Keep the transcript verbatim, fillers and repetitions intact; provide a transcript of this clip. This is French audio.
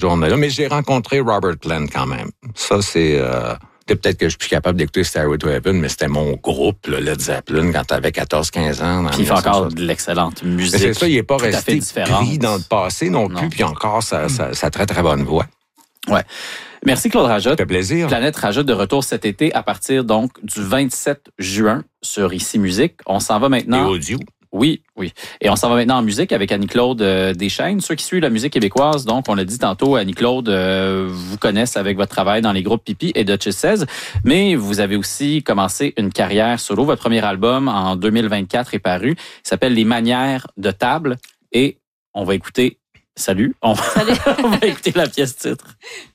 journée-là. Mais j'ai rencontré Robert Plant quand même. Ça, c'est... Euh, peut-être que je suis plus capable d'écouter Stairway to Heaven, mais c'était mon groupe, là, Led Zeppelin, quand t'avais quatorze quinze ans. Puis il fait encore de l'excellente musique. Mais c'est ça, il n'est pas resté pris dans le passé non, non. plus, puis encore sa, sa, sa très, très bonne voix. Ouais. Merci Claude Rajotte. Ça fait plaisir. Planète Rajotte de retour cet été à partir donc du vingt-sept juin sur Ici Musique. On s'en va maintenant... Et audio. Oui, oui. Et on s'en va maintenant en musique avec Annie-Claude euh, Deschênes. Ceux qui suivent la musique québécoise, donc, on l'a dit tantôt, Annie-Claude euh, vous connaissent avec votre travail dans les groupes Pipi et Duchess seize, mais vous avez aussi commencé une carrière solo. Votre premier album, en deux mille vingt-quatre, est paru. Il s'appelle Les manières de table et on va écouter... Salut! On va, Salut. on va écouter la pièce titre.